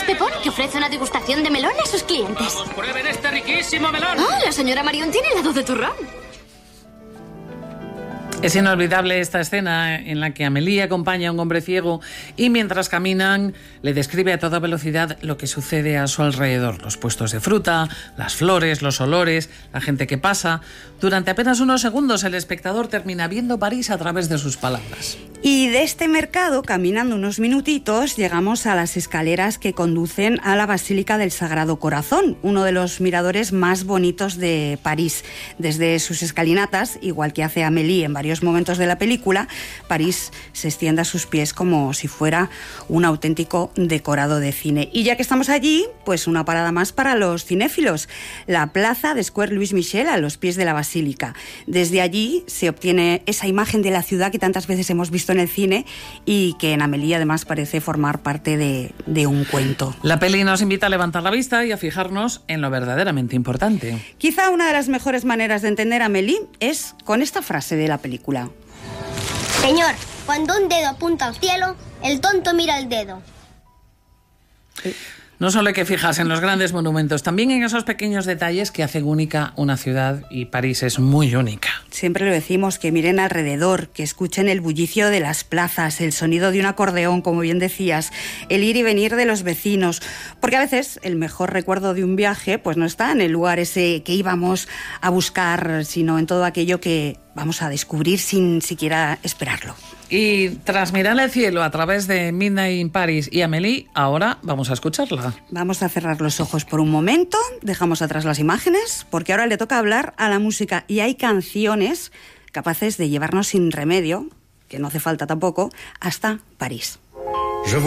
Pepón, que ofrece una degustación de melón a sus clientes. ¡Vamos, prueben este riquísimo melón! ¡Oh, la señora Marion tiene helado de turrón! Es inolvidable esta escena en la que Amélie acompaña a un hombre ciego y mientras caminan le describe a toda velocidad lo que sucede a su alrededor. Los puestos de fruta, las flores, los olores, la gente que pasa. Durante apenas unos segundos el espectador termina viendo París a través de sus palabras. Y de este mercado, caminando unos minutitos, llegamos a las escaleras que conducen a la Basílica del Sagrado Corazón, uno de los miradores más bonitos de París. Desde sus escalinatas, igual que hace Amélie en varios momentos de la película, París se extiende a sus pies como si fuera un auténtico decorado de cine. Y ya que estamos allí, pues una parada más para los cinéfilos, la plaza de Square Louis Michel a los pies de la Basílica. Desde allí se obtiene esa imagen de la ciudad que tantas veces hemos visto en el cine y que en Amélie además parece formar parte de un cuento. La peli nos invita a levantar la vista y a fijarnos en lo verdaderamente importante. Quizá una de las mejores maneras de entender a Amélie es con esta frase de la película. Señor, cuando un dedo apunta al cielo, el tonto mira el dedo. No solo hay que fijarse en los grandes monumentos, también en esos pequeños detalles que hacen única una ciudad, y París es muy única. Siempre lo decimos, que miren alrededor, que escuchen el bullicio de las plazas, el sonido de un acordeón, como bien decías, el ir y venir de los vecinos, porque a veces el mejor recuerdo de un viaje pues no está en el lugar ese que íbamos a buscar, sino en todo aquello que vamos a descubrir sin siquiera esperarlo. Y tras mirar el cielo a través de Midnight in Paris y Amélie, ahora vamos a escucharla. Vamos a cerrar los ojos por un momento, dejamos atrás las imágenes, porque ahora le toca hablar a la música y hay canciones capaces de llevarnos sin remedio, que no hace falta tampoco, hasta París.